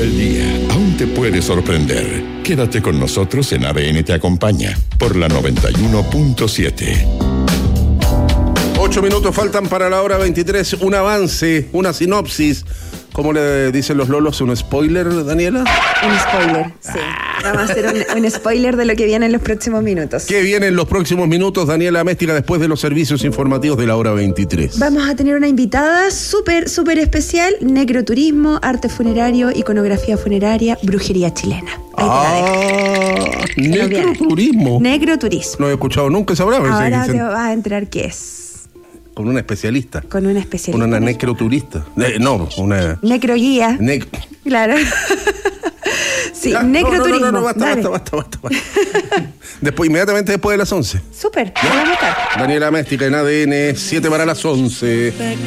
el día aún te puede sorprender. Quédate con nosotros en ADN Te Acompaña por la 91.7. 8 minutos faltan para la hora 23. Un avance, una sinopsis. ¿Cómo le dicen los lolos? ¿Un spoiler, Daniela? Un spoiler, sí. Vamos a hacer un spoiler de lo que viene en los próximos minutos. ¿Qué viene en los próximos minutos, Daniela Améstica, después de los servicios informativos de la hora 23? Vamos a tener una invitada súper especial: necroturismo, arte funerario, iconografía funeraria, brujería chilena. Necroturismo. Necroturismo. No he escuchado nunca esa palabra. Ahora te vas a enterar qué es. Con una especialista. Con una especialista. Una necroturista. Una... Necroguía. Claro. Sí, necroturismo. No, basta. Inmediatamente después de las 11. Súper, vamos a estar. Daniela Améstica en ADN, 7 para las 11.